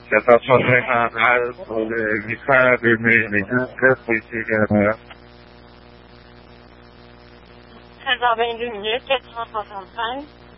يتصرف على الكتاب من قصة Très bien, 465.